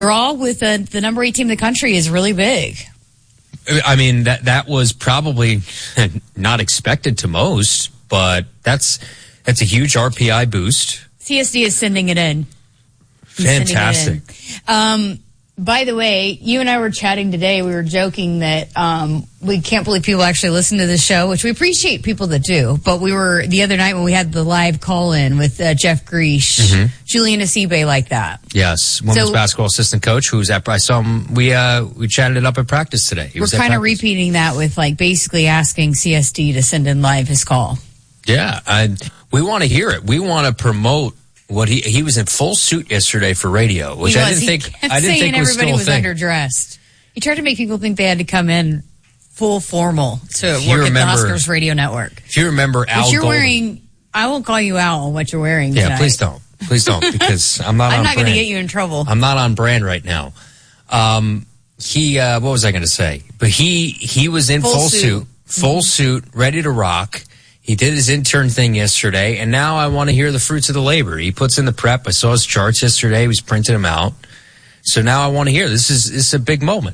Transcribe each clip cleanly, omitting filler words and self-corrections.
Draw with the number 8 team in the country is really big. I mean, that was probably not expected to most, but that's a huge RPI boost. CSD is sending it in. Fantastic. By the way, you and I were chatting today. We were joking that we can't believe people actually listen to the show, which we appreciate people that do. But we were the other night when we had the live call-in with Jeff Greesh, Julian Asibe like that. Yes, women's basketball assistant coach who's at. I saw him. We chatted it up at practice today. We're kind of repeating that with basically asking CSD to send in live his call. Yeah, we want to hear it. We want to promote. What he was in full suit yesterday for radio, which I didn't think was everybody was thing. Underdressed. He tried to make people think they had to come in full formal to work at the Oscars Radio Network. If you remember Al Golden. Wearing, I won't call you out on what you're wearing Yeah, tonight. Please don't, because I'm not I'm not going to get you in trouble. I'm not on brand right now. What was I going to say? But he was in full suit, ready to rock. He did his intern thing yesterday, and now I want to hear the fruits of the labor. He puts in the prep. I saw his charts yesterday. He was printing them out. So now I want to hear. This is a big moment.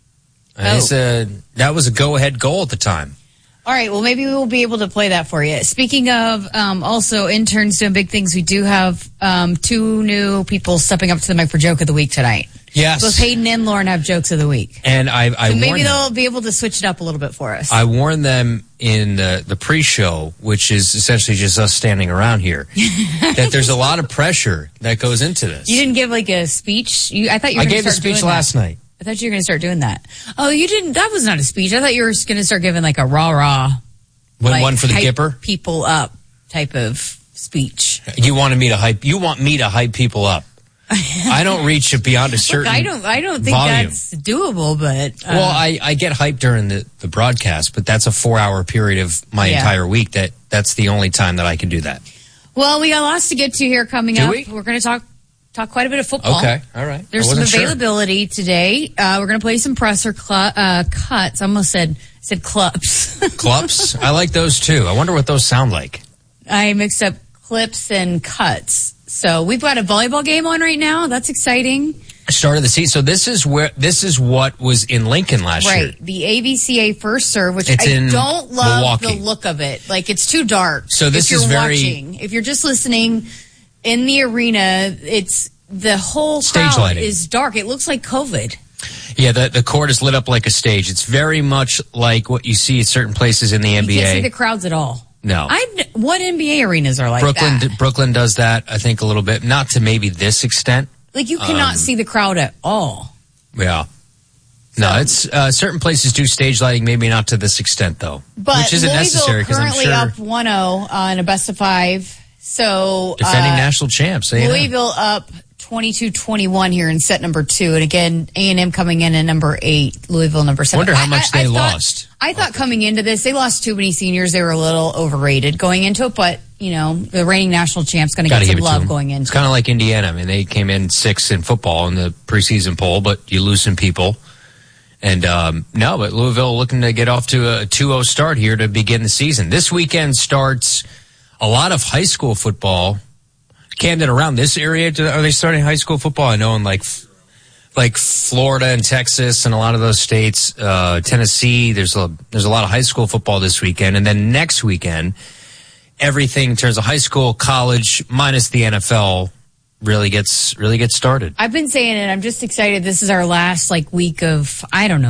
That was a go-ahead goal at the time. All right, well, maybe we will be able to play that for you. Speaking of also interns doing big things, we do have 2 new people stepping up to the mic for Joke of the Week tonight. Yes. Both Hayden and Lauren have Jokes of the Week. And so maybe they'll be able to switch it up a little bit for us. I warned them in the pre-show, which is essentially just us standing around here, that there's a lot of pressure that goes into this. You didn't give a speech? I thought you were going to start doing that. I gave a speech last night. I thought you were going to start doing that. Oh, you didn't? That was not a speech. I thought you were going to start giving a rah-rah. One for the Gipper? People up type of speech. You want me to hype people up. I don't reach it beyond a certain I don't think volume. That's doable, but... Well, I get hyped during the broadcast, but that's a 4-hour period of my entire week. That's the only time that I can do that. Well, we got lots to get to here coming up. We? We're going to talk quite a bit of football. Okay, all right. There's some availability today. We're going to play some presser cuts. I almost said clups. Clups? I like those too. I wonder what those sound like. I mixed up clips and cuts. So we've got a volleyball game on right now. That's exciting. Start of the season. So this is what was in Lincoln last year. Right. The AVCA First Serve, which it's I don't love Milwaukee. the look of it. It's too dark. So this is watching. If you're just listening in the arena, it's the whole stage crowd lighting is dark. It looks like COVID. Yeah, the court is lit up like a stage. It's very much like what you see at certain places in the NBA. You can't see the crowds at all. No. What NBA arenas are like that? Brooklyn does that, I think, a little bit. Not to maybe this extent. You cannot see the crowd at all. Yeah. No, it's certain places do stage lighting, maybe not to this extent, though. But which isn't necessary because I'm sure. Currently up 1-0 in a best of 5. So defending national champs. Louisville up 22-21 here in set number 2, and again A&M coming in at number 8, Louisville number 7. Wonder how much they lost. I thought coming into this they lost too many seniors. They were a little overrated going into it, but the reigning national champ's going to get some love going in. It's kind of like Indiana. I mean, they came in 6th in football in the preseason poll, but you lose some people. And but Louisville looking to get off to a 2-0 start here to begin the season. This weekend starts a lot of high school football. Camden, around this area, are they starting high school football? I know in like Florida and Texas and a lot of those states, Tennessee, there's a lot of high school football this weekend. And then next weekend, everything in terms of high school, college, minus the NFL, really gets started. I've been saying it. I'm just excited. This is our last week of,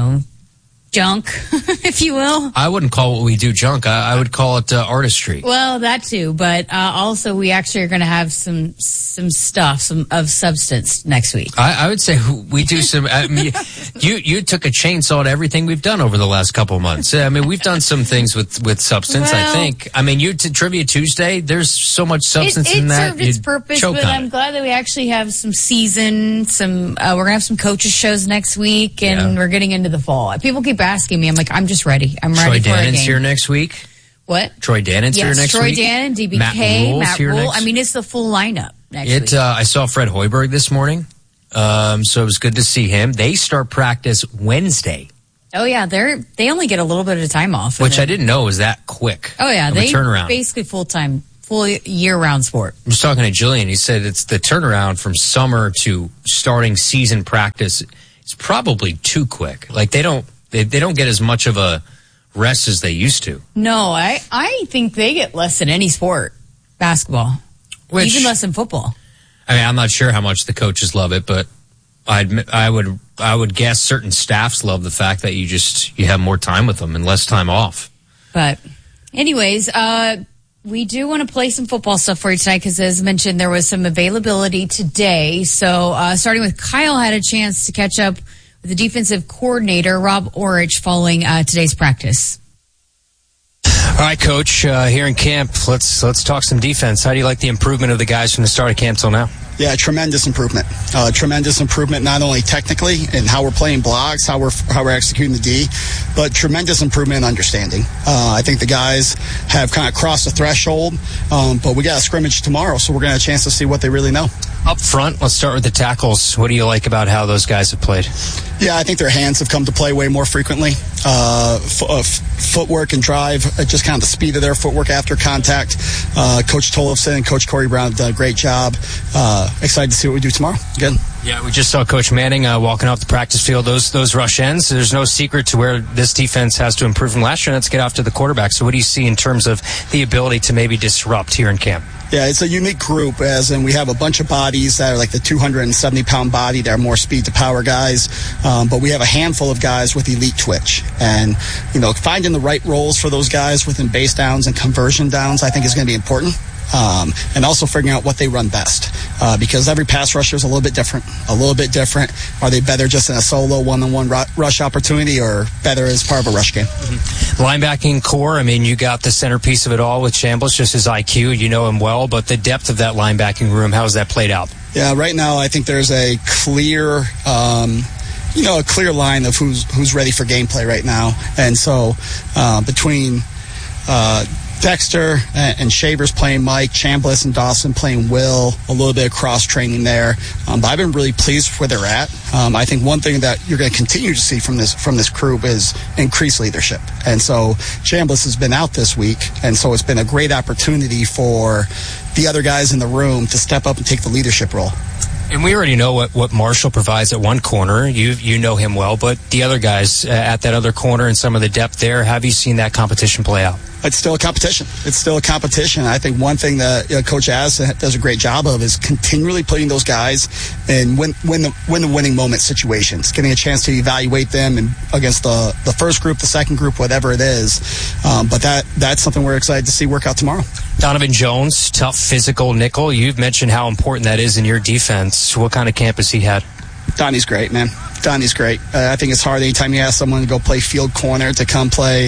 junk, if you will. I wouldn't call what we do junk. I would call it artistry. Well, that too, but also we actually are going to have some stuff, of substance next week. I would say we do some. I mean, you took a chainsaw to everything we've done over the last couple of months. I mean, we've done some things with substance. Well, I think. I mean, Trivia Tuesday. There's so much substance in that. It served its purpose, but I'm glad that we actually have some season. We're gonna have some coaches shows next week, and we're getting into the fall. People keep asking me. I'm like, I'm just ready. I'm ready for a game. Troy Dannon's here next week. What? Troy Dannon's here next week. Troy Dannon, DBK, Matt Rule. I mean, it's the full lineup next week. I saw Fred Hoiberg this morning, so it was good to see him. They start practice Wednesday. Oh yeah, they only get a little bit of time off, which I didn't know was that quick. Oh yeah, they turnaround basically full full year-round sport. I was talking to Jillian. He said it's the turnaround from summer to starting season practice. It's probably too quick. Like they don't get as much of a rest as they used to. No, I think they get less than any sport, basketball, even less than football. I mean, I'm not sure how much the coaches love it, but I would guess certain staffs love the fact that you have more time with them and less time off. But anyways, we do want to play some football stuff for you tonight because, as mentioned, there was some availability today. So starting with Kyle had a chance to catch up with the defensive coordinator, Rob Orich, following today's practice. All right, Coach, here in camp, let's talk some defense. How do you like the improvement of the guys from the start of camp till now? Yeah, tremendous improvement. Tremendous improvement, not only technically in how we're playing blocks, how we're executing the D, but tremendous improvement in understanding. I think the guys have kind of crossed the threshold, but we got a scrimmage tomorrow, so we're going to have a chance to see what they really know. Up front, let's start with the tackles. What do you like about how those guys have played? Yeah, I think their hands have come to play way more frequently. Footwork and drive, just kind of the speed of their footwork after contact. Coach Tollefson and Coach Corey Brown have done a great job. Excited to see what we do tomorrow. Good. Yeah, we just saw Coach Manning walking off the practice field. Those rush ends. There's no secret to where this defense has to improve from last year. Let's get off to the quarterback. So what do you see in terms of the ability to maybe disrupt here in camp? Yeah, it's a unique group, as in we have a bunch of bodies that are like the 270-pound body. They're more speed to power guys, but we have a handful of guys with elite twitch. And, finding the right roles for those guys within base downs and conversion downs, I think is going to be important. And also figuring out what they run best, because every pass rusher is a little bit different. Are they better just in a solo one-on-one rush opportunity, or better as part of a rush game? Linebacking core, I mean, you got the centerpiece of it all with Chambliss, just his IQ. You know him well, but the depth of that linebacking room, how has that played out? Yeah, right now I think there's a clear line of who's ready for gameplay right now. And so between Dexter and Shavers playing Mike, Chambliss and Dawson playing Will, a little bit of cross-training there. But I've been really pleased with where they're at. I think one thing that you're going to continue to see from this group is increased leadership. And so Chambliss has been out this week, and so it's been a great opportunity for the other guys in the room to step up and take the leadership role. And we already know what Marshall provides at one corner. You know him well, but the other guys at that other corner and some of the depth there, have you seen that competition play out? It's still a competition. I think one thing that Coach Az does a great job of is continually putting those guys in win the winning moment situations, getting a chance to evaluate them and against the first group, the second group, whatever it is. But that's something we're excited to see work out tomorrow. Donovan Jones, tough physical nickel. You've mentioned how important that is in your defense. What kind of camp has he had? Donnie's great, man. Donnie's great. I think it's hard anytime you ask someone to go play field corner to come play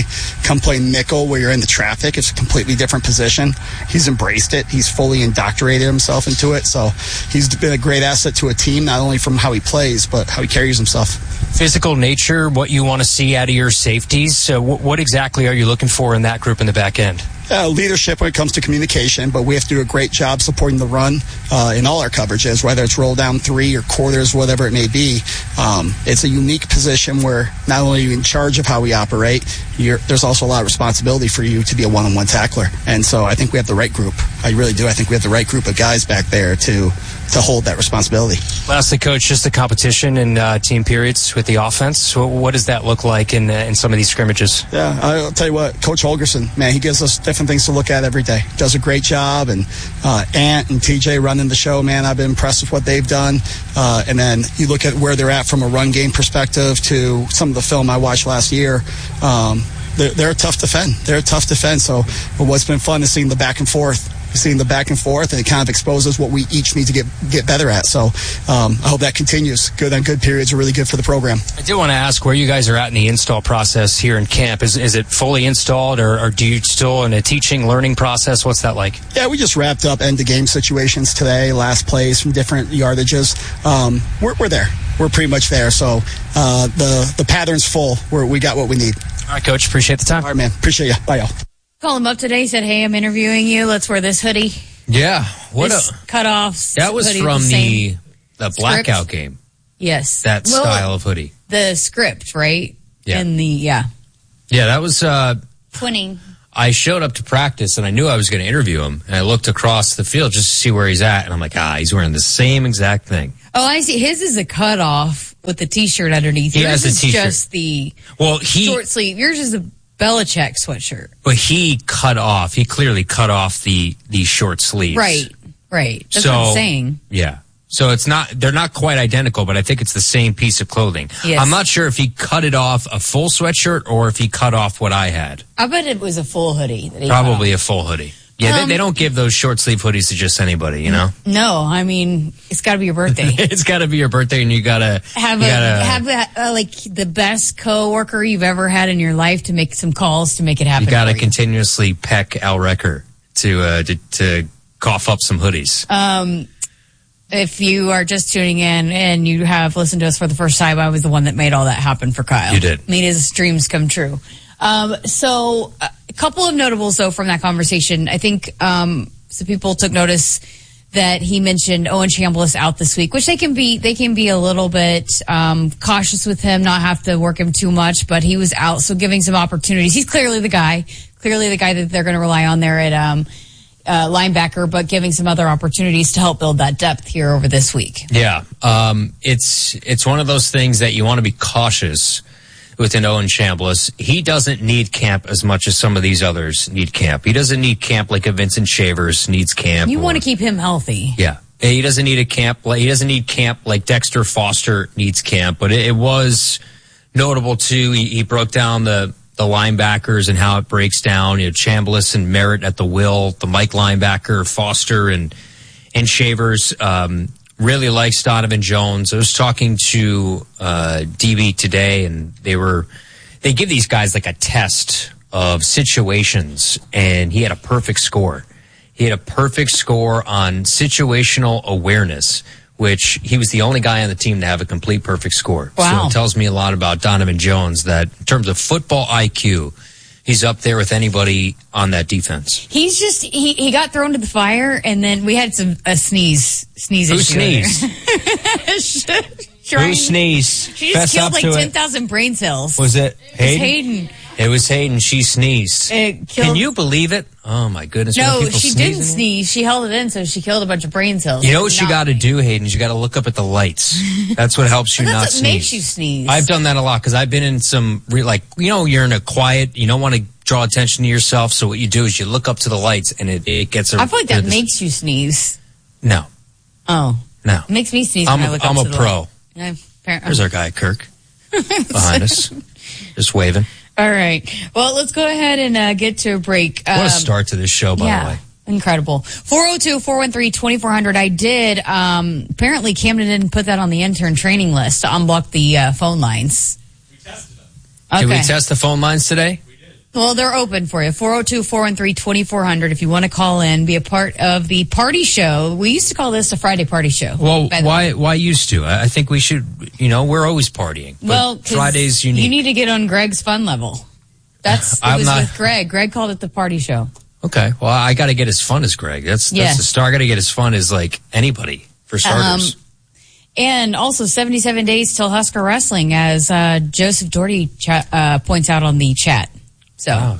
nickel where you're in the traffic. It's a completely different position. He's embraced it. He's fully indoctrinated himself into it. So he's been a great asset to a team, not only from how he plays, but how he carries himself. Physical nature, what you want to see out of your safeties. So what exactly are you looking for in that group in the back end? Leadership when it comes to communication, but we have to do a great job supporting the run in all our coverages, whether it's roll down three or quarters, whatever it may be. It's a unique position where not only are you in charge of how we operate, there's also a lot of responsibility for you to be a one-on-one tackler. And so I think we have the right group. I really do. I think we have the right group of guys back there to hold that responsibility. Lastly, Coach, just the competition in team periods with the offense. What does that look like in some of these scrimmages? Yeah, I'll tell you what, Coach Holgerson, man, he gives us different things to look at every day. Does a great job, and Ant and TJ running the show, man, I've been impressed with what they've done. And then you look at where they're at from a run game perspective to some of the film I watched last year. They're a tough defend. So what's been fun is seeing the back and forth. And it kind of exposes what we each need to get better at. So I hope that continues. Good on good periods are really good for the program. I do want to ask where you guys are at in the install process here in camp. Is it fully installed, or do you still in a teaching, learning process? What's that like? Yeah, we just wrapped up end-of-game situations today, last plays from different yardages. We're there. We're pretty much there. So the pattern's full. We got what we need. All right, Coach. Appreciate the time. All right, man. Appreciate you. Bye, y'all. Call him up today. He said, "Hey, I'm interviewing you. Let's wear this hoodie." Yeah, cutoffs. That was from the blackout game. Yes, that style of hoodie. The script, right? Yeah, and yeah, that was twinning. I showed up to practice, and I knew I was going to interview him. And I looked across the field just to see where he's at. And I'm like, he's wearing the same exact thing. Oh, I see. His is a cutoff with the T-shirt underneath. He has a T-shirt. Just the short sleeve. Yours is a Belichick sweatshirt. But he clearly cut off the short sleeves. Right. That's what I'm saying. Yeah. So they're not quite identical, but I think it's the same piece of clothing. Yes. I'm not sure if he cut it off a full sweatshirt or if he cut off what I had. I bet it was a full hoodie. That he Probably a full hoodie. Yeah, they don't give those short sleeve hoodies to just anybody, you know? No, I mean, it's got to be your birthday. It's got to be your birthday, and you got to have like the best coworker you've ever had in your life to make some calls to make it happen. You got to continuously peck Al Recker to cough up some hoodies. If you are just tuning in and you have listened to us for the first time, I was the one that made all that happen for Kyle. You did. Made his dreams come true. So a couple of notables, though, from that conversation. I think some people took notice that he mentioned Owen Chambliss out this week, which they can be a little bit cautious with him, not have to work him too much, but he was out, so giving some opportunities. He's clearly the guy that they're going to rely on there at linebacker, but giving some other opportunities to help build that depth here over this week. Yeah, it's one of those things that you want to be cautious with an Owen Chambliss. He doesn't need camp as much as some of these others need camp. He doesn't need camp like a Vincent Shavers needs camp. You want to keep him healthy. Yeah. He doesn't need he doesn't need camp like Dexter Foster needs camp, but it was notable too. He broke down the linebackers and how it breaks down. You know, Chambliss and Merritt at the will, the Mike linebacker, Foster and Shavers. Really likes Donovan Jones. I was talking to DB today, and they give these guys like a test of situations, and he had a perfect score. He had a perfect score on situational awareness, which he was the only guy on the team to have a complete perfect score. Wow. So it tells me a lot about Donovan Jones, that in terms of football IQ, he's up there with anybody on that defense. He's just he got thrown to the fire, and then we had a sneeze Who issue. sneezed? Who sneezed? She just killed like 10,000 brain cells. Was it Hayden? Hayden. It was Hayden. She sneezed. Can you believe it? Oh my goodness! No, she didn't sneeze. She held it in, so she killed a bunch of brain cells. You know what you got to do, Hayden? You got to look up at the lights. That's what helps you not sneeze. That's what makes you sneeze. I've done that a lot because I've been in some you're in a quiet. You don't want to draw attention to yourself, so what you do is you look up to the lights, and it gets. I feel like that makes you sneeze. No. Oh. No. It makes me sneeze when I look up to the light. I'm a pro. There's our guy, Kirk, behind us, just waving. All right. Well, let's go ahead and get to a break. What a start to this show, by the way. Incredible. 402-413-2400. I did. Apparently, Camden didn't put that on the intern training list to unblock the phone lines. We tested them. Okay. Did we test the phone lines today? We did. Well, they're open for you. 402-413-2400. If you want to call in, be a part of the party show. We used to call this a Friday party show. Well, why used to? I think we should, we're always partying. Well, Friday's unique. You need to get on Greg's fun level. With Greg. Greg called it the party show. Okay. Well, I got to get as fun as Greg. That's the star. I got to get as fun as like anybody for starters. And also 77 days till Husker wrestling, as Joseph Doherty points out on the chat. So wow,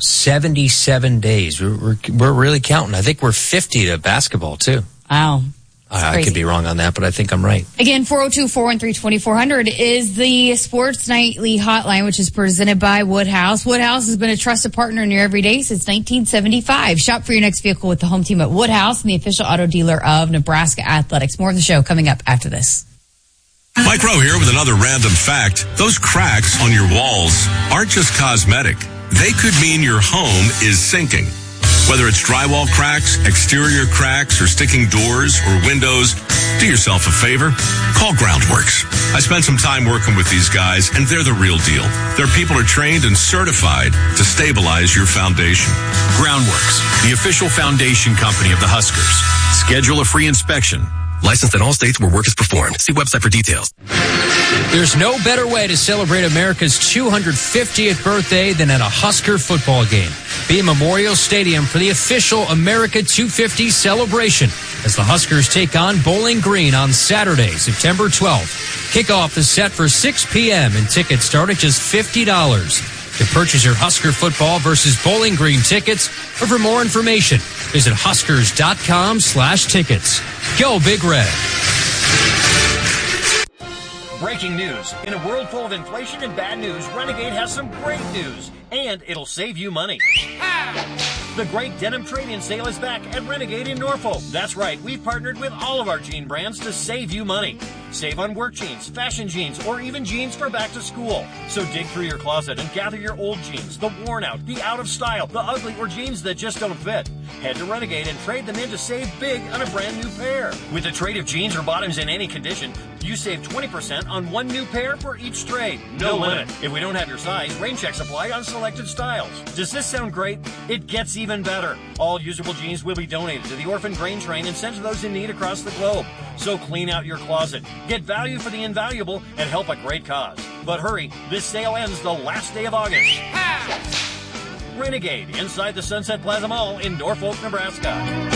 77 days. We're really counting. I think we're 50 to basketball too. Wow. I could be wrong on that, but I think I'm right. Again, 402-413-2400 is the Sports Nightly Hotline, which is presented by Woodhouse. Woodhouse has been a trusted partner in your everyday since 1975. Shop for your next vehicle with the home team at Woodhouse and the official auto dealer of Nebraska Athletics. More of the show coming up after this. Mike Rowe here with another random fact. Those cracks on your walls aren't just cosmetic. They could mean your home is sinking. Whether it's drywall cracks, exterior cracks, or sticking doors or windows, do yourself a favor. Call Groundworks. I spent some time working with these guys, and they're the real deal. Their people are trained and certified to stabilize your foundation. Groundworks, the official foundation company of the Huskers. Schedule a free inspection. Licensed in all states where work is performed. See website for details. There's no better way to celebrate America's 250th birthday than at a Husker football game. Be in Memorial Stadium for the official America 250 celebration as the Huskers take on Bowling Green on Saturday, September 12th. Kickoff is set for 6 p.m. and tickets start at just $50. To purchase your Husker football versus Bowling Green tickets, or for more information, visit huskers.com/tickets. Go Big Red. Breaking news. In a world full of inflation and bad news, Renegade has some great news, and it'll save you money. The great denim trade-in sale is back at Renegade in Norfolk. That's right, we've partnered with all of our jean brands to save you money. Save on work jeans, fashion jeans, or even jeans for back to school. So dig through your closet and gather your old jeans, the worn out, the out of style, the ugly, or jeans that just don't fit. Head to Renegade and trade them in to save big on a brand new pair. With a trade of jeans or bottoms in any condition, you save 20% on one new pair for each trade. No limit. If we don't have your size, rain checks apply on selected styles. Does this sound great? It gets even better. All usable jeans will be donated to the Orphan Grain Train and sent to those in need across the globe. So clean out your closet, get value for the invaluable, and help a great cause. But hurry, this sale ends the last day of August. Renegade, inside the Sunset Plaza Mall in Norfolk, Nebraska.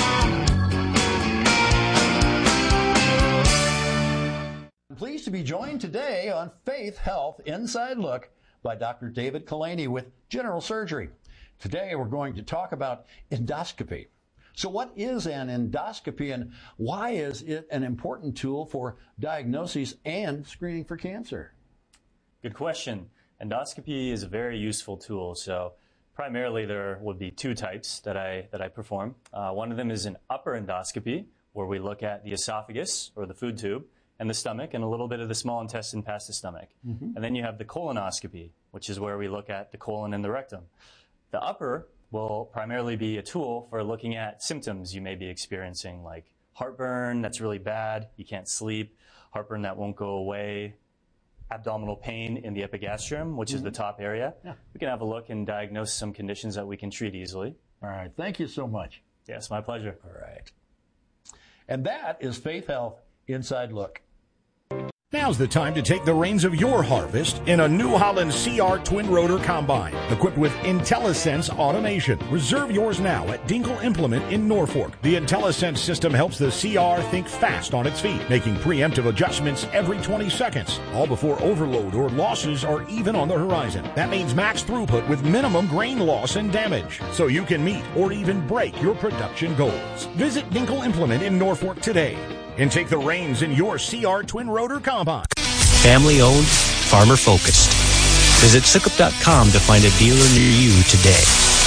I'm pleased to be joined today on Faith Health Inside Look by Dr. David Kalani with General Surgery. Today we're going to talk about endoscopy. So what is an endoscopy and why is it an important tool for diagnosis and screening for cancer? Good question. Endoscopy is a very useful tool. So primarily there would be two types that I perform. One of them is an upper endoscopy, where we look at the esophagus or the food tube and the stomach and a little bit of the small intestine past the stomach. Mm-hmm. And then you have the colonoscopy, which is where we look at the colon and the rectum. The upper will primarily be a tool for looking at symptoms you may be experiencing, like heartburn that's really bad, you can't sleep, heartburn that won't go away, abdominal pain in the epigastrium, which is the top area. Yeah. We can have a look and diagnose some conditions that we can treat easily. All right. Thank you so much. Yes, my pleasure. All right. And that is Faith Health Inside Look. Now's the time to take the reins of your harvest in a New Holland CR twin rotor combine equipped with IntelliSense automation. Reserve yours now at Dinkle Implement in Norfolk. The IntelliSense system helps the CR think fast on its feet, making preemptive adjustments every 20 seconds, all before overload or losses are even on the horizon. That means max throughput with minimum grain loss and damage, so you can meet or even break your production goals. Visit Dinkle Implement in Norfolk today and take the reins in your CR twin rotor combine. Family owned, farmer focused. Visit Sukup.com to find a dealer near you today.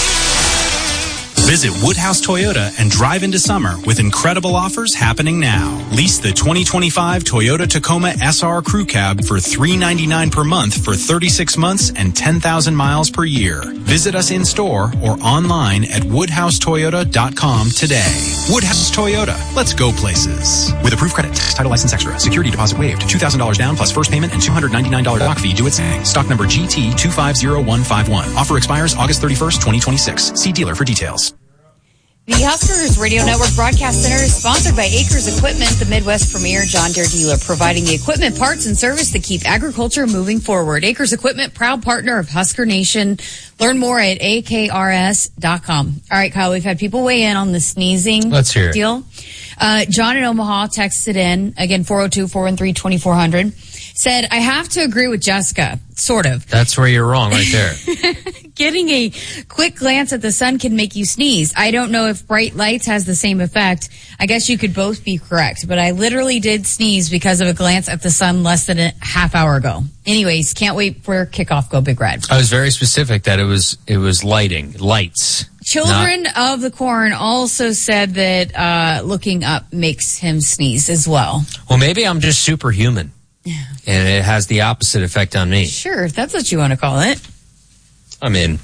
Visit Woodhouse Toyota and drive into summer with incredible offers happening now. Lease the 2025 Toyota Tacoma SR Crew Cab for $399 per month for 36 months and 10,000 miles per year. Visit us in store or online at WoodhouseToyota.com today. Woodhouse Toyota. Let's go places. With approved credit, title license extra, security deposit waived, $2,000 down plus first payment and $299 doc fee due at saying. Stock number GT250151. Offer expires August 31st, 2026. See dealer for details. The Huskers Radio Network Broadcast Center is sponsored by Acres Equipment, the Midwest premier John Deere dealer, providing the equipment, parts, and service to keep agriculture moving forward. Acres Equipment, proud partner of Husker Nation. Learn more at akrs.com. All right, Kyle, we've had people weigh in on the sneezing deal. John in Omaha texted in, again, 402-413-2400, said, I have to agree with Jessica, sort of. That's where you're wrong right there. Getting a quick glance at the sun can make you sneeze. I don't know if bright lights has the same effect. I guess you could both be correct, but I literally did sneeze because of a glance at the sun less than a half hour ago. Anyways, can't wait for kickoff. Go Big Red. I was very specific that it was lights. Children of the Corn also said that looking up makes him sneeze as well. Well, maybe I'm just superhuman. Yeah. And it has the opposite effect on me. Sure, if that's what you want to call it. I mean,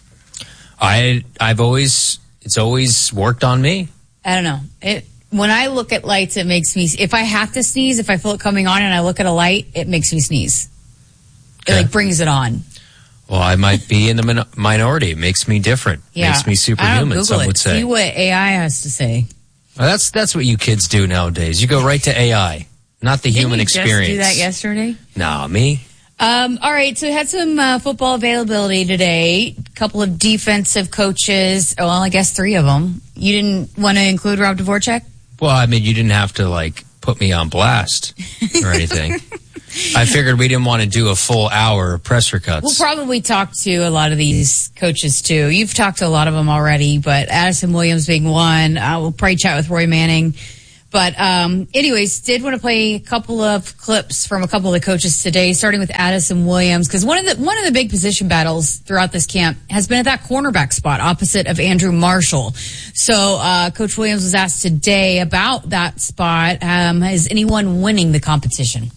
it's always worked on me. I don't know. When I look at lights, it makes me, if I have to sneeze, if I feel it coming on and I look at a light, it makes me sneeze. Okay. It brings it on. Well, I might be in the minority. It makes me different. Yeah. Makes me superhuman, some would say. See what AI has to say. Well, that's what you kids do nowadays. You go right to AI, not the human experience. Did you just do that yesterday? No, me? All right, so we had some football availability today. A couple of defensive coaches. Well, I guess 3 of them. You didn't want to include Rob Dvorak? Well, I mean, you didn't have to, put me on blast or anything. I figured we didn't want to do a full hour of presser cuts. We'll probably talk to a lot of these coaches too. You've talked to a lot of them already, but Addison Williams being one. We'll probably chat with Roy Manning. But anyways, did want to play a couple of clips from a couple of the coaches today, starting with Addison Williams, because one of the big position battles throughout this camp has been at that cornerback spot opposite of Andrew Marshall. So Coach Williams was asked today about that spot. Is anyone winning the competition?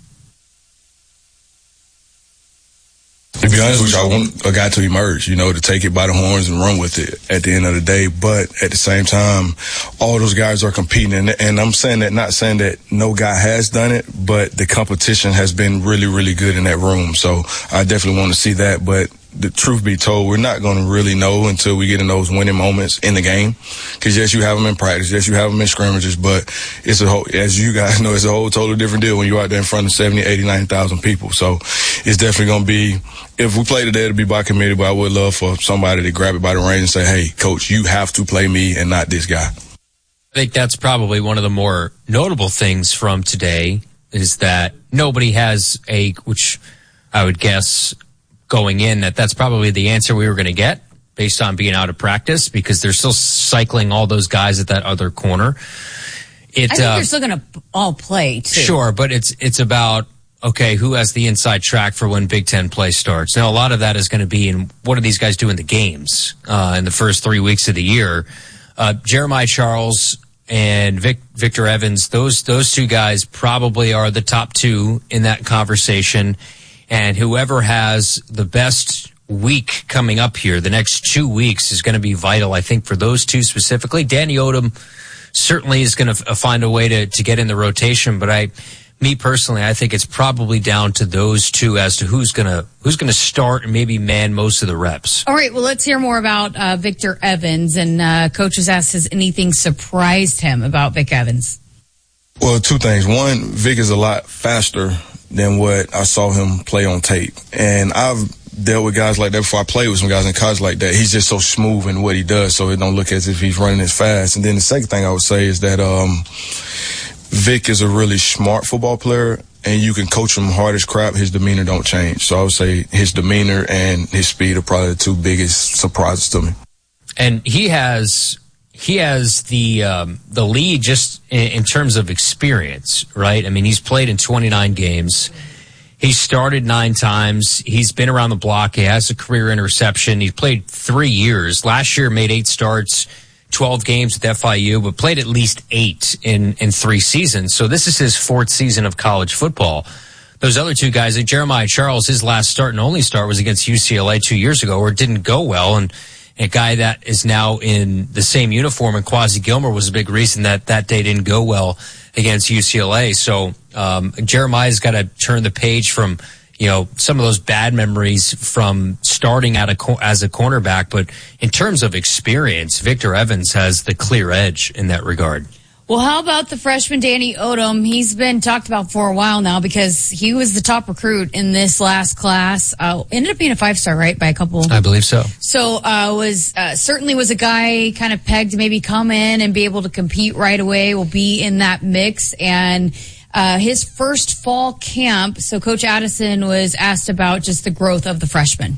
To be honest with you, I want a guy to emerge, to take it by the horns and run with it at the end of the day. But at the same time, all those guys are competing. And I'm saying that, not saying that no guy has done it, but the competition has been really, really good in that room. So I definitely want to see that. But the truth be told, we're not going to really know until we get in those winning moments in the game. Because yes, you have them in practice. Yes, you have them in scrimmages. But it's as you guys know, it's a whole totally different deal when you're out there in front of 70, 80, 90,000 people. So it's definitely going to be, if we play today, it'll be by committee. But I would love for somebody to grab it by the reins and say, hey, coach, you have to play me and not this guy. I think that's probably one of the more notable things from today is that nobody has which I would guess going in that's probably the answer we were going to get based on being out of practice, because they're still cycling all those guys at that other corner. I think they're still going to all play too. Sure, but it's about, okay, who has the inside track for when Big Ten play starts? Now, a lot of that is going to be in what do these guys do in the games in the first 3 weeks of the year. Jeremiah Charles and Victor Evans, those two guys probably are the top two in that conversation. And whoever has the best week coming up here, the next 2 weeks, is going to be vital, I think, for those two specifically. Danny Odom certainly is going to find a way to get in the rotation, but me personally, I think it's probably down to those two as to who's going to start and maybe man most of the reps. All right, well, let's hear more about Victor Evans. And Coach was asked, has anything surprised him about Vic Evans? Well, two things. One, Vic is a lot faster than what I saw him play on tape. And I've dealt with guys like that before. I played with some guys in college like that. He's just so smooth in what he does, so it don't look as if he's running as fast. And then the second thing I would say is that Vic is a really smart football player, and you can coach him hard as crap. His demeanor don't change. So I would say his demeanor and his speed are probably the two biggest surprises to me. And he has the lead just in terms of experience, right? I mean, he's played in 29 games. He started 9 times. He's been around the block. He has a career interception. He played 3 years. Last year, made 8 starts, 12 games with FIU, but played at least 8 in 3 seasons. So this is his 4th season of college football. Those other two guys, like Jeremiah Charles, his last start and only start was against UCLA 2 years ago, where it didn't go well. And a guy that is now in the same uniform, and Quasi Gilmer was a big reason that day didn't go well against UCLA. So Jeremiah's got to turn the page from some of those bad memories from starting as a cornerback. But in terms of experience, Victor Evans has the clear edge in that regard. Well, how about the freshman Danny Odom? He's been talked about for a while now because he was the top recruit in this last class. Ended up being a 5-star, right, by a couple? I believe so. So certainly was a guy kind of pegged to maybe come in and be able to compete right away, will be in that mix. And his first fall camp, so Coach Addison was asked about just the growth of the freshman.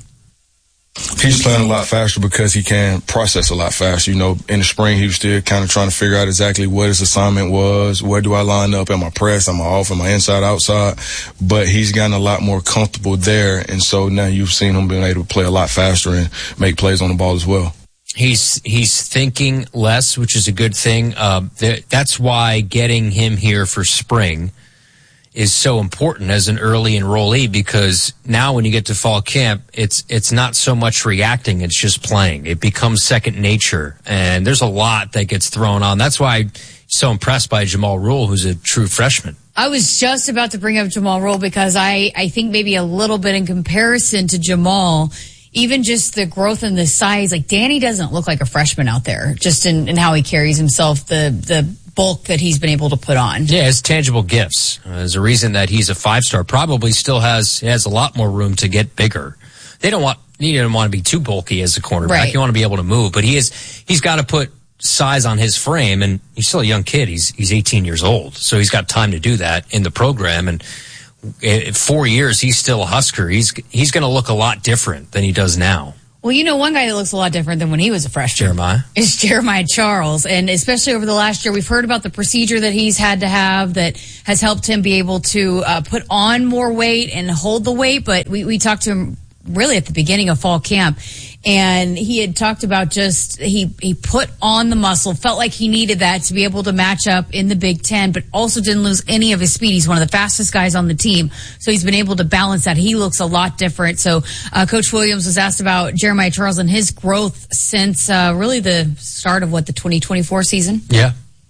He's playing a lot faster because he can process a lot faster. In the spring, he was still kind of trying to figure out exactly what his assignment was. Where do I line up? Am I press? Am I off? Am I inside, outside? But he's gotten a lot more comfortable there. And so now you've seen him being able to play a lot faster and make plays on the ball as well. He's thinking less, which is a good thing. That's why getting him here for spring is so important as an early enrollee, because now when you get to fall camp, it's not so much reacting, it's just playing. It becomes second nature, and there's a lot that gets thrown on. That's why I'm so impressed by Jamal Rule, who's a true freshman. I was just about to bring up Jamal Rule because I think maybe a little bit in comparison to Jamal, even just the growth and the size, like Danny doesn't look like a freshman out there, just in how he carries himself, the bulk that he's been able to put on. Yeah, his tangible gifts. There's a reason that he's a 5-star. Probably still has a lot more room to get bigger. He didn't want to be too bulky as a cornerback. Right. You want to be able to move, but he's got to put size on his frame, and he's still a young kid. He's 18 years old, so he's got time to do that in the program. And 4 years, he's still a Husker. He's going to look a lot different than he does now. Well, one guy that looks a lot different than when he was a freshman is Jeremiah Charles. And especially over the last year, we've heard about the procedure that he's had to have that has helped him be able to put on more weight and hold the weight. But we talked to him really at the beginning of fall camp, and he had talked about just he put on the muscle, felt like he needed that to be able to match up in the Big Ten, but also didn't lose any of his speed. He's one of the fastest guys on the team, so he's been able to balance that. He looks a lot different. So Coach Williams was asked about Jeremiah Charles and his growth since really the start of the 2024 season. Yeah.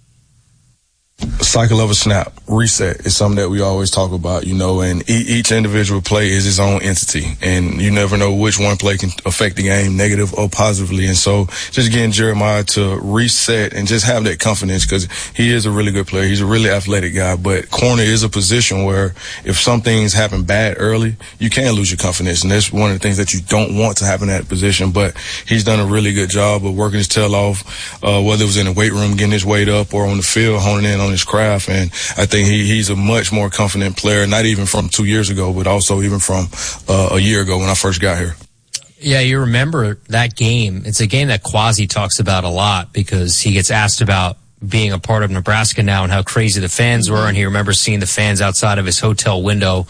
Cycle of a snap, reset is something that we always talk about, and each individual play is its own entity, and you never know which one play can affect the game, negative or positively. And so just getting Jeremiah to reset and just have that confidence, because he is a really good player. He's a really athletic guy, but corner is a position where if some things happen bad early, you can lose your confidence, and that's one of the things that you don't want to happen in that position. But he's done a really good job of working his tail off, whether it was in the weight room, getting his weight up, or on the field, honing in on his craft. And I think he's a much more confident player, not even from 2 years ago, but also even from a year ago when I first got here. Yeah, you remember that game. It's a game that Quasi talks about a lot because he gets asked about being a part of Nebraska now and how crazy the fans were, and he remembers seeing the fans outside of his hotel window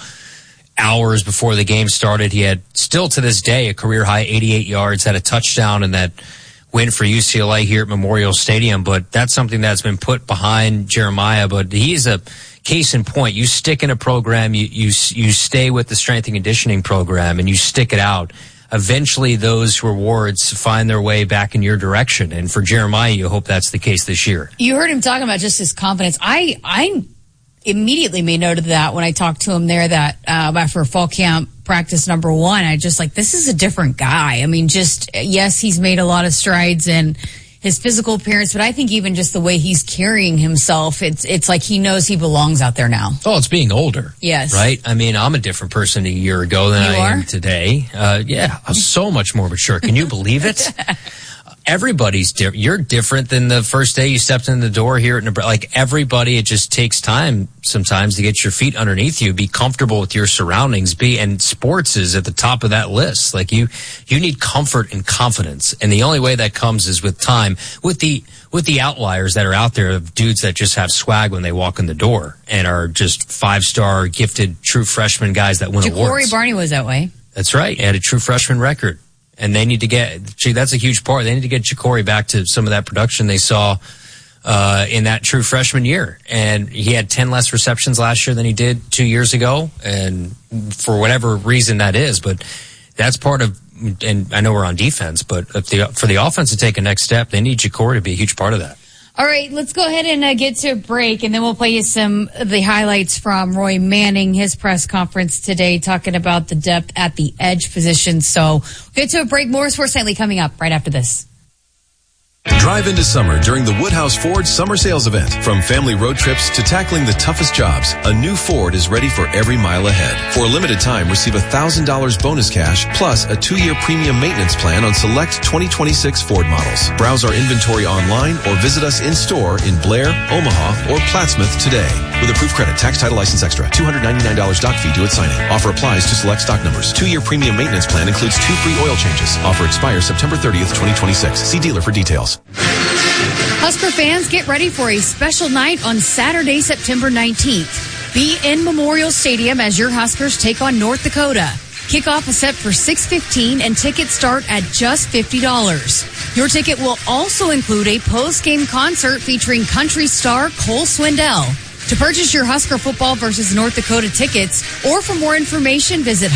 hours before the game started. He had, still to this day, a career-high 88 yards, had a touchdown in that win for UCLA here at Memorial Stadium, but that's something that's been put behind Jeremiah. But he's a case in point. You stick in a program, you stay with the strength and conditioning program, and you stick it out. Eventually, those rewards find their way back in your direction. And for Jeremiah, you hope that's the case this year. You heard him talking about just his confidence. I immediately made note of that when I talked to him there that after fall camp practice number 1. I just this is a different guy. I mean, yes, he's made a lot of strides in his physical appearance, but I think even just the way he's carrying himself, it's like he knows he belongs out there now. Oh, it's being older. Yes. Right? I mean, I'm a different person a year ago than I am today. Yeah, I'm so much more mature. Can you believe it? Everybody's different. You're different than the first day you stepped in the door here at Nebraska. Like everybody, it just takes time sometimes to get your feet underneath you, be comfortable with your surroundings, and sports is at the top of that list. Like you need comfort and confidence. And the only way that comes is with time, with the outliers that are out there of dudes that just have swag when they walk in the door and are just 5-star gifted true freshman guys that win awards. Corey Barney was that way. That's right. He had a true freshman record. And they need to that's a huge part. They need to get Ja'Cory back to some of that production they saw in that true freshman year. And he had 10 less receptions last year than he did 2 years ago. And for whatever reason that is, but that's part of, and I know we're on defense, but for the offense to take a next step, they need Ja'Cory to be a huge part of that. All right, let's go ahead and get to a break, and then we'll play you some of the highlights from Roy Manning, his press conference today, talking about the depth at the edge position. So we'll get to a break. More Sports Nightly coming up right after this. Drive into summer during the Woodhouse Ford Summer Sales Event. From family road trips to tackling the toughest jobs, a new Ford is ready for every mile ahead. For a limited time, receive $1,000 bonus cash plus a 2-year premium maintenance plan on select 2026 Ford models. Browse our inventory online or visit us in-store in Blair, Omaha, or Plattsmouth today. With approved credit, tax, title, license extra, $299 doc fee due at signing. Offer applies to select stock numbers. 2-year premium maintenance plan includes 2 free oil changes. Offer expires September 30th, 2026. See dealer for details. Husker fans, get ready for a special night on Saturday, September 19th. Be in Memorial Stadium as your Huskers take on North Dakota. Kickoff is set for 6:15 and tickets start at just $50. Your ticket will also include a post-game concert featuring country star Cole Swindell. To purchase your Husker football versus North Dakota tickets, or for more information, visit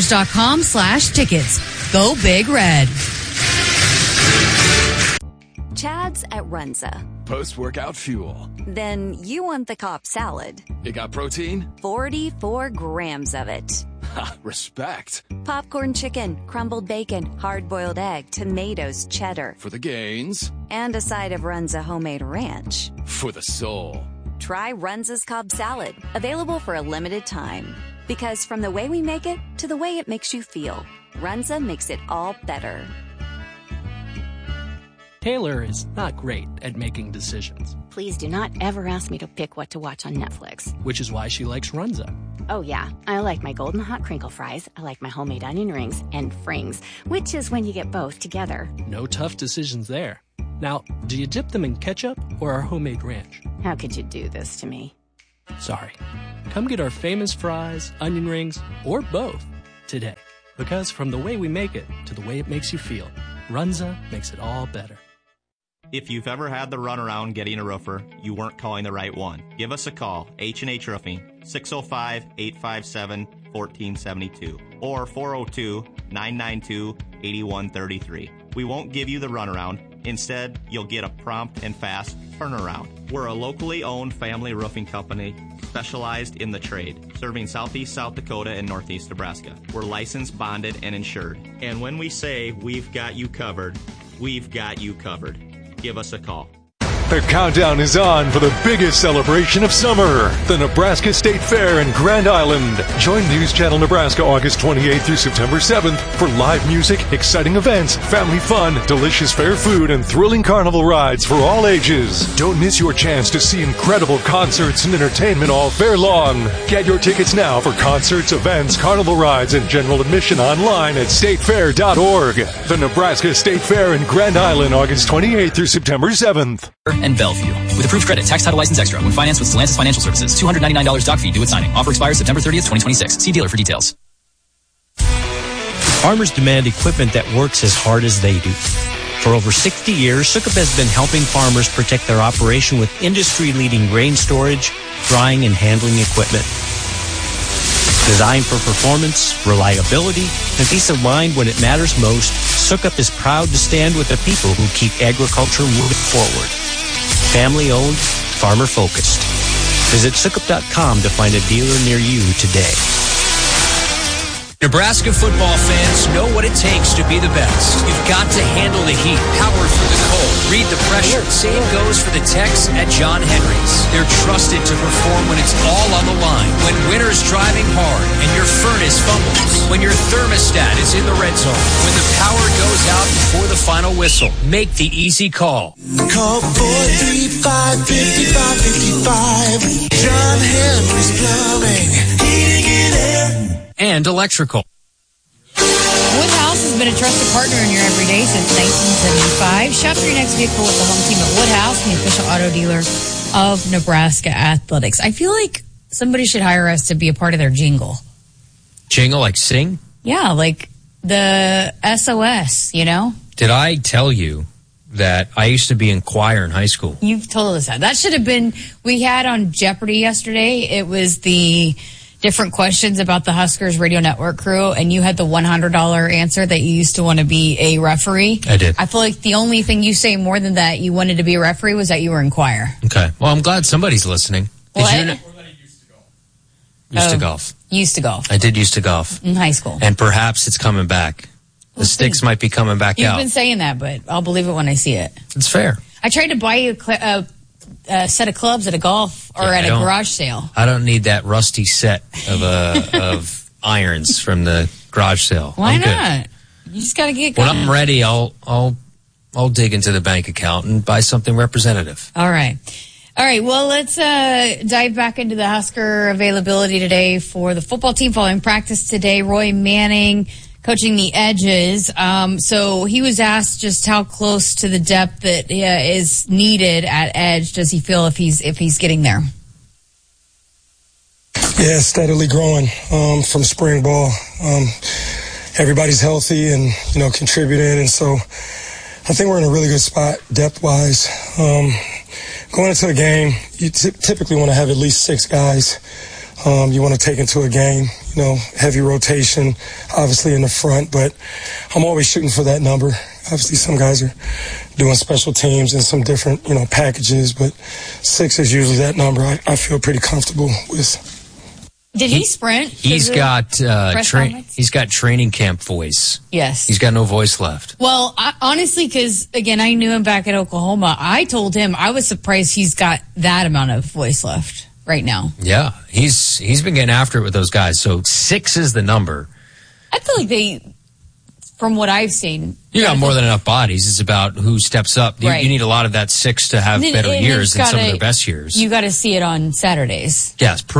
huskers.com/tickets. Go Big Red. Chad's at Runza. Post-workout fuel. Then you want the Cobb salad. It got protein? 44 grams of it. Ha, respect. Popcorn chicken, crumbled bacon, hard-boiled egg, tomatoes, cheddar. For the gains. And a side of Runza homemade ranch. For the soul. Try Runza's Cobb salad, available for a limited time. Because from the way we make it to the way it makes you feel, Runza makes it all better. Taylor is not great at making decisions. Please do not ever ask me to pick what to watch on Netflix. Which is why she likes Runza. Oh, yeah. I like my golden hot crinkle fries. I like my homemade onion rings and frings, which is when you get both together. No tough decisions there. Now, do you dip them in ketchup or our homemade ranch? How could you do this to me? Sorry. Come get our famous fries, onion rings, or both today. Because from the way we make it to the way it makes you feel, Runza makes it all better. If you've ever had the runaround getting a roofer, you weren't calling the right one. Give us a call, H&H Roofing, 605-857-1472 or 402-992-8133. We won't give you the runaround. Instead, you'll get a prompt and fast turnaround. We're a locally owned family roofing company specialized in the trade, serving southeast South Dakota and northeast Nebraska. We're licensed, bonded, and insured. And when we say we've got you covered, we've got you covered. Give us a call. The countdown is on for the biggest celebration of summer, the Nebraska State Fair in Grand Island. Join News Channel Nebraska August 28th through September 7th for live music, exciting events, family fun, delicious fair food, and thrilling carnival rides for all ages. Don't miss your chance to see incredible concerts and entertainment all fair long. Get your tickets now for concerts, events, carnival rides, and general admission online at statefair.org. The Nebraska State Fair in Grand Island August 28th through September 7th. And Bellevue. With approved credit, tax title license extra when financed with Stellantis Financial Services. $299 doc fee due at signing. Offer expires September 30th, 2026. See dealer for details. Farmers demand equipment that works as hard as they do. For over 60 years, Sukup has been helping farmers protect their operation with industry-leading grain storage, drying, and handling equipment. Designed for performance, reliability, and peace of mind when it matters most, Sukup is proud to stand with the people who keep agriculture moving forward. Family-owned, farmer-focused. Visit Sukup.com to find a dealer near you today. Nebraska football fans know what it takes to be the best. You've got to handle the heat, power through the cold, read the pressure. Same goes for the techs at John Henry's. They're trusted to perform when it's all on the line, when winter's driving hard and your furnace fumbles, when your thermostat is in the red zone, when the power goes out before the final whistle. Make the easy call. Call 435-5555. John Henry's Plumbing, Heating and Air. And electrical. Woodhouse has been a trusted partner in your everyday since 1975. Shop for your next vehicle with the home team at Woodhouse, the official auto dealer of Nebraska Athletics. I feel like somebody should hire us to be a part of their jingle. Jingle, like sing? Yeah, like the SOS, you know? Did I tell you that I used to be in choir in high school? You've told us that. That should have been, we had on Jeopardy yesterday, it was the different questions about the Huskers Radio Network crew, and you had the $100 answer that you used to want to be a referee. I did. I feel like the only thing you say more than that you wanted to be a referee was that you were in choir. Okay. Well, I'm glad somebody's listening. What? Used to golf. Used to golf. I did used to golf. In high school. And perhaps it's coming back. The sticks might be coming back You've out. been saying that, but I'll believe it when I see it. It's fair. I tried to buy you a set of clubs at a golf or at a garage sale. I don't need that rusty set of of irons from the garage sale. Why I'm not? good. You just got to get When going. I'm ready, I'll dig into the bank account and buy something representative. All right. Well, let's dive back into the Husker availability today for the football team following practice today. Roy Manning coaching the edges. So he was asked just how close to the depth that is needed at edge does he feel if he's getting there? Yeah, steadily growing from spring ball. Everybody's healthy and, contributing. And so I think we're in a really good spot depth-wise. Going into a game, you typically want to have at least 6 guys you want to take into a game, heavy rotation, obviously in the front, but I'm always shooting for that number. Obviously some guys are doing special teams and some different, packages, but 6 is usually that number I feel pretty comfortable with. Did he sprint? He's got training camp voice. Yes. He's got no voice left. Well, honestly, because, again, I knew him back at Oklahoma. I told him I was surprised he's got that amount of voice left right now. Yeah, he's been getting after it with those guys. So 6 is the number. I feel like from what I've seen, you got more than enough bodies. It's about who steps up. You need a lot of that 6 to have better years than some of their best years. You got to see it on Saturdays. Yes, prove it.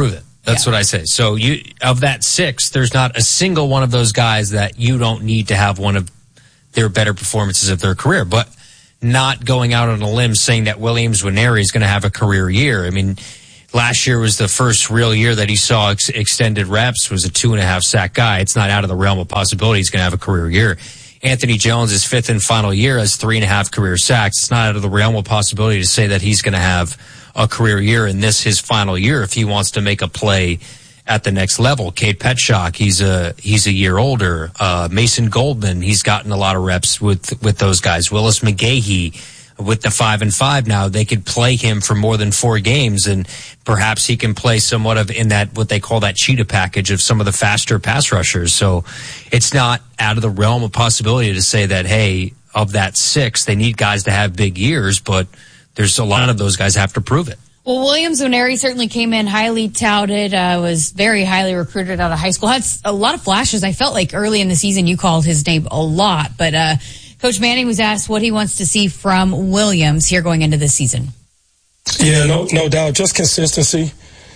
That's what I say. So of that 6, there's not a single one of those guys that you don't need to have one of their better performances of their career. But not going out on a limb saying that Williams Nwaneri is going to have a career year. I mean, last year was the first real year that he saw extended reps, was a 2.5 sack guy. It's not out of the realm of possibility he's going to have a career year. Anthony Jones, his 5th and final year, has 3.5 career sacks. It's not out of the realm of possibility to say that he's going to have a career year in this, his final year, if he wants to make a play at the next level. Cade Petschok, he's a year older. Mason Goldman, he's gotten a lot of reps with those guys. Willis McGahee, with the 5-5 now, they could play him for more than 4 games, and perhaps he can play somewhat of in that, what they call that cheetah package of some of the faster pass rushers. So it's not out of the realm of possibility to say that, hey, of that 6, they need guys to have big years, but there's a lot of those guys have to prove it. Well, Williams Nwaneri certainly came in highly touted, was very highly recruited out of high school, had a lot of flashes. I felt like early in the season you called his name a lot, but Coach Manning was asked what he wants to see from Williams here going into this season. Yeah, no doubt. Just consistency.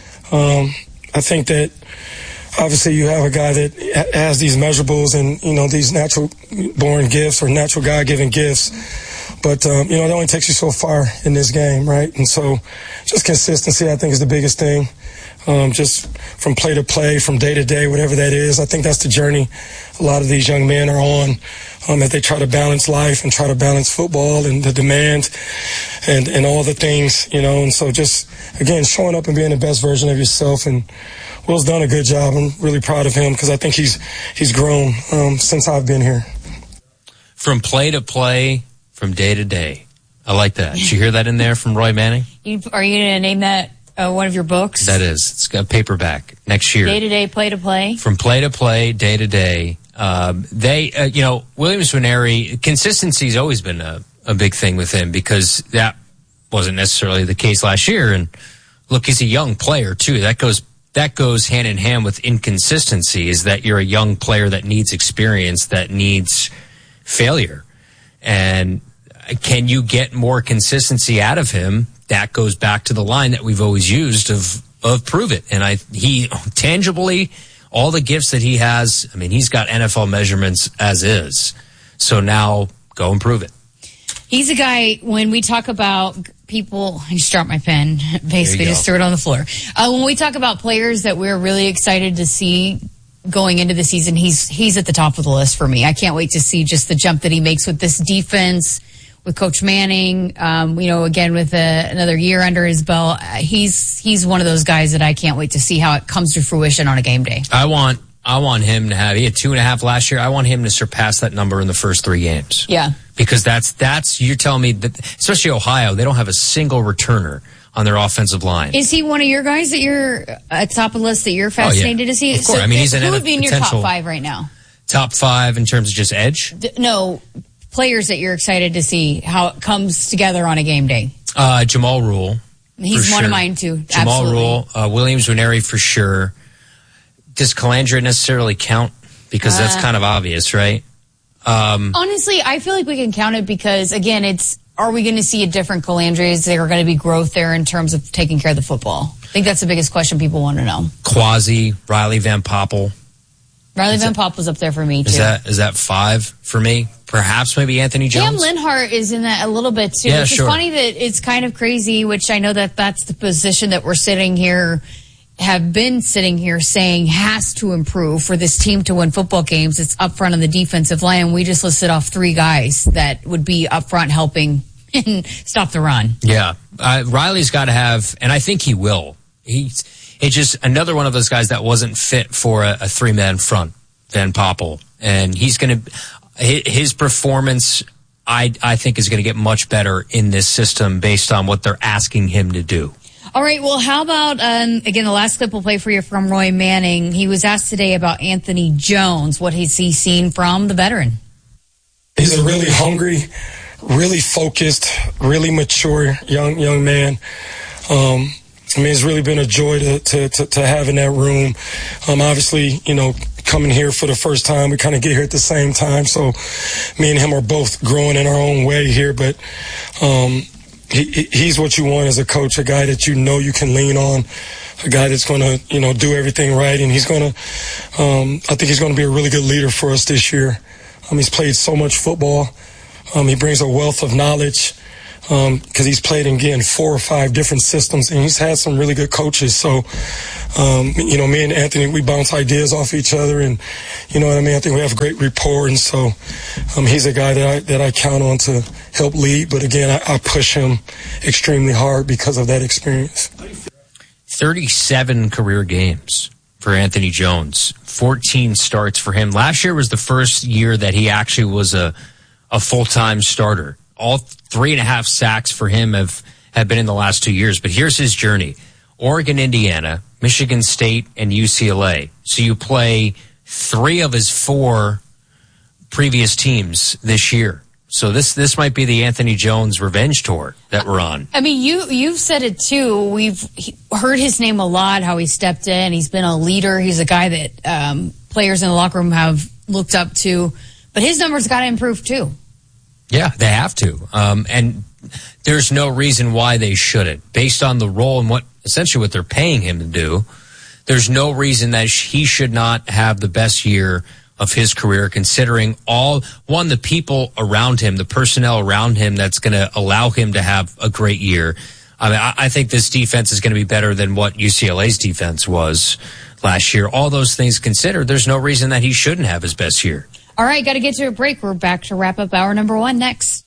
I think that obviously you have a guy that has these measurables and, these natural born gifts or natural God-given gifts. But, it only takes you so far in this game, right? And so just consistency, I think, is the biggest thing. Just from play to play, from day to day, whatever that is. I think that's the journey a lot of these young men are on, as they try to balance life and try to balance football and the demand and all the things, And so just, again, showing up and being the best version of yourself. And Will's done a good job. I'm really proud of him because I think he's grown since I've been here. From play to play, from day to day. I like that. Did you hear that in there from Roy Manning? Are you going to name that one of your books? That is. It's got paperback next year. Day to day, play to play. From play to play, day to day. Williams Nwaneri, consistency's always been a big thing with him because that wasn't necessarily the case last year. And look, he's a young player too. That goes hand in hand with inconsistency, is that you're a young player that needs experience, that needs failure. And can you get more consistency out of him? That goes back to the line that we've always used of prove it. And he tangibly, all the gifts that he has, I mean, he's got NFL measurements as is. So now go and prove it. He's a guy, when we talk about people, I just dropped my pen, basically just threw it on the floor. When we talk about players that we're really excited to see going into the season, he's at the top of the list for me. I can't wait to see just the jump that he makes with this defense, with Coach Manning, again, with another year under his belt. He's one of those guys that I can't wait to see how it comes to fruition on a game day. I want him to have, he had 2.5 last year. I want him to surpass that number in the first 3 games. Yeah. Because that's you're telling me that, especially Ohio, they don't have a single returner on their offensive line. Is he one of your guys that you're at top of the list that you're fascinated to see? Of course. He's an who would be in your potential top 5 right now? Top 5 in terms of just edge? No, players that you're excited to see how it comes together on a game day. Jamal Rule. He's one of mine too. Jamal Absolutely. Rule, Williams Nwaneri for sure. Does Calandra necessarily count? Because that's kind of obvious, right? Honestly, I feel like we can count it because, again, are we going to see a different Calandra? Is there going to be growth there in terms of taking care of the football? I think that's the biggest question people want to know. Quasi, Riley Van Poppel. Riley Van Poppel was up there for me, too. Is that 5 for me? Perhaps maybe Anthony Jones? Cam Linhart is in that a little bit, too. Yeah, It's sure. funny that it's kind of crazy, which I know that's the position that we're sitting here, have been sitting here saying has to improve for this team to win football games. It's up front on the defensive line. We just listed off 3 guys that would be up front helping and stop the run. Yeah. Riley's got to have, and I think he will. It's just another one of those guys that wasn't fit for a 3-man front, Van Poppel. And he's going to, his performance, I think, is going to get much better in this system based on what they're asking him to do. All right, well, how about, again, the last clip we'll play for you from Roy Manning. He was asked today about Anthony Jones. What has he seen from the veteran? He's a really hungry, really focused, really mature young man. It's really been a joy to have in that room. Obviously, coming here for the first time, we kind of get here at the same time. So me and him are both growing in our own way here. But, he's what you want as a coach, a guy that you can lean on, a guy that's going to, do everything right. And he's going to, I think he's going to be a really good leader for us this year. He's played so much football. He brings a wealth of knowledge because he's played in, again, 4 or 5 different systems, and he's had some really good coaches. So, me and Anthony, we bounce ideas off each other, and, I think we have great rapport. And so he's a guy that I count on to help lead. But, again, I push him extremely hard because of that experience. 37 career games for Anthony Jones, 14 starts for him. Last year was the first year that he actually was a full-time starter. All 3.5 sacks for him have been in the last 2 years. But here's his journey. Oregon, Indiana, Michigan State, and UCLA. So you play 3 of his 4 previous teams this year. So this might be the Anthony Jones revenge tour that we're on. I mean, you've said it too. We've heard his name a lot, how he stepped in. He's been a leader. He's a guy that players in the locker room have looked up to. But his numbers got to improve too. Yeah, they have to. And there's no reason why they shouldn't. Based on the role and essentially what they're paying him to do, there's no reason that he should not have the best year of his career, considering the people around him, the personnel around him that's going to allow him to have a great year. I mean, I think this defense is going to be better than what UCLA's defense was last year. All those things considered, there's no reason that he shouldn't have his best year. All right, got to get to a break. We're back to wrap up hour number 1 next.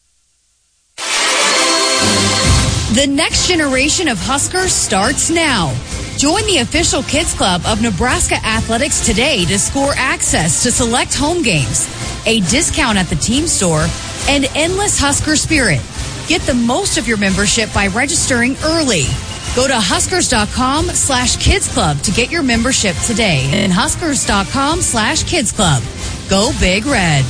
The next generation of Huskers starts now. Join the official Kids Club of Nebraska Athletics today to score access to select home games, a discount at the team store, and endless Husker spirit. Get the most of your membership by registering early. Go to Huskers.com/Kids Club to get your membership today and Huskers.com/Kids Club. Go Big Red.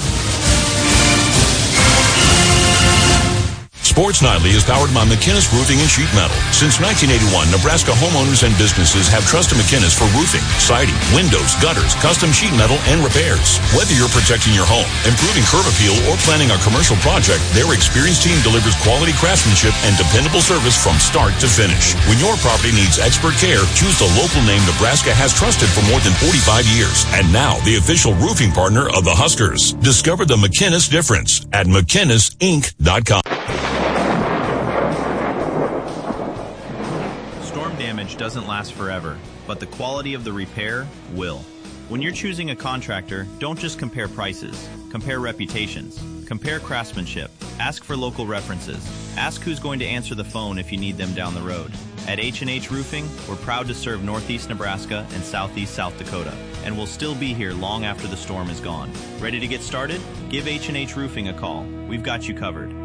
Sports Nightly is powered by McInnes Roofing and Sheet Metal. Since 1981, Nebraska homeowners and businesses have trusted McInnes for roofing, siding, windows, gutters, custom sheet metal, and repairs. Whether you're protecting your home, improving curb appeal, or planning a commercial project, their experienced team delivers quality craftsmanship and dependable service from start to finish. When your property needs expert care, choose the local name Nebraska has trusted for more than 45 years. And now, the official roofing partner of the Huskers. Discover the McInnes difference at McInnesInc.com. Doesn't last forever, but the quality of the repair will. When you're choosing a contractor, don't just compare prices. Compare reputations. Compare craftsmanship. Ask for local references. Ask who's going to answer the phone if you need them down the road. At H&H Roofing, we're proud to serve Northeast Nebraska and Southeast South Dakota, and we'll still be here long after the storm is gone. Ready to get started? Give H&H Roofing a call. We've got you covered.